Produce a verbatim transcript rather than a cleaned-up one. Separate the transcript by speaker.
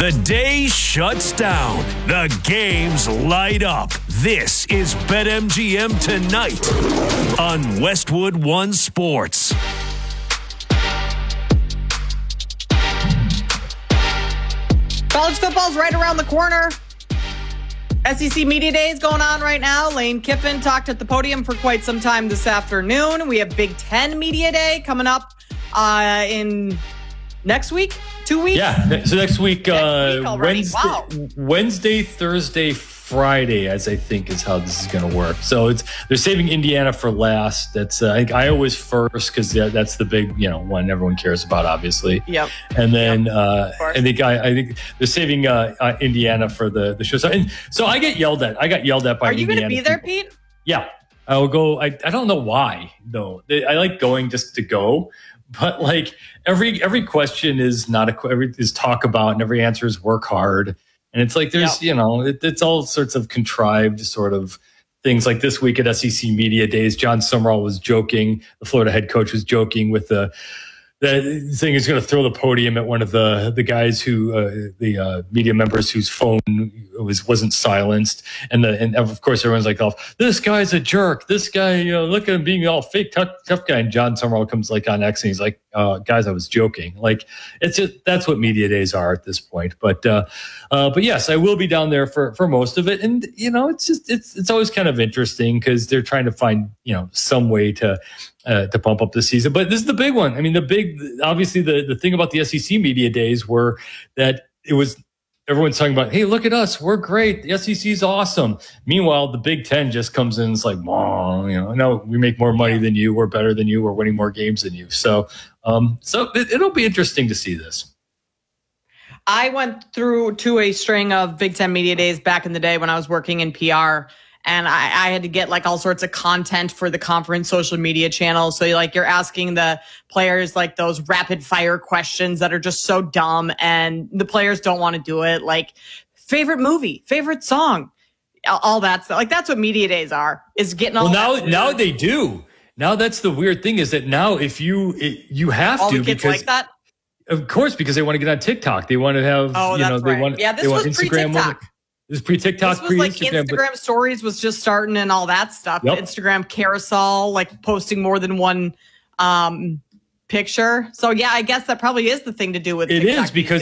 Speaker 1: The day shuts down. The games light up. This is BetMGM Tonight on Westwood One Sports.
Speaker 2: College football's right around the corner. S E C Media Day is going on right now. Lane Kiffin talked at the podium for quite some time this afternoon. We have Big Ten Media Day coming up uh, in next week, two weeks.
Speaker 3: Yeah, so next week,
Speaker 2: next
Speaker 3: uh,
Speaker 2: week
Speaker 3: Wednesday,
Speaker 2: wow.
Speaker 3: Wednesday, Thursday, Friday, as I think is how this is going to work. So it's they're saving Indiana for last. That's uh, I think Iowa's first because that's the big you know one everyone cares about, obviously.
Speaker 2: Yep.
Speaker 3: And then
Speaker 2: yep.
Speaker 3: uh, I think I, I think they're saving uh, uh, Indiana for the the show. So, and, so I get yelled at. I got yelled at by.
Speaker 2: Are you
Speaker 3: going to
Speaker 2: be there,
Speaker 3: people.
Speaker 2: Pete?
Speaker 3: Yeah, I'll go. I I don't know why though. I like going just to go. But like every every question is not a every is talk about, and every answer is work hard, and it's like there's yep. you know it, it's all sorts of contrived sort of things. Like this week at S E C Media Days, John Summerall was joking. The Florida head coach was joking with the the thing is going to throw the podium at one of the the guys who uh, the uh, media members whose phone was wasn't silenced, and the and of course everyone's like, "Oh, this guy's a jerk. This guy, you know, look at him being all fake tough, tough guy." And John Summerall comes like on X and he's like, uh, "Guys, I was joking." Like it's just that's what media days are at this point. But uh, uh, but yes, I will be down there for for most of it, and you know, it's just it's it's always kind of interesting because they're trying to find you know some way to. Uh, to pump up the season. But this is the big one. I mean, the big, obviously the, the thing about the S E C Media Days were that it was, everyone's talking about, hey, look at us. We're great. The S E C is awesome. Meanwhile, the Big Ten just comes in and it's like, oh, you know, no, we make more money than you. We're better than you. We're winning more games than you. So, um, so it, it'll be interesting to see this.
Speaker 2: I went through to a string of Big Ten Media Days back in the day when I was working in P R. And I, I had to get like all sorts of content for the conference social media channels. So like you're asking the players like those rapid fire questions that are just so dumb and the players don't want to do it. Like favorite movie, favorite song, all that stuff. Like that's what media days are, is getting all
Speaker 3: well,
Speaker 2: that
Speaker 3: now, now they do. Now that's the weird thing is that now if you, it, you have
Speaker 2: all
Speaker 3: to
Speaker 2: the kids
Speaker 3: because
Speaker 2: like that.
Speaker 3: Of course, because they want to get on TikTok. They want to have,
Speaker 2: oh,
Speaker 3: you know,
Speaker 2: that's
Speaker 3: they
Speaker 2: right.
Speaker 3: want,
Speaker 2: yeah, this
Speaker 3: they
Speaker 2: was
Speaker 3: want Instagram.
Speaker 2: pre-TikTok.
Speaker 3: It was pre-TikTok,
Speaker 2: this was
Speaker 3: pre-Instagram.
Speaker 2: like Instagram
Speaker 3: but,
Speaker 2: stories was just starting and all that stuff.
Speaker 3: Yep.
Speaker 2: Instagram carousel, like posting more than one um, picture. So yeah, I guess that probably is the thing to do with
Speaker 3: it
Speaker 2: TikTok
Speaker 3: is because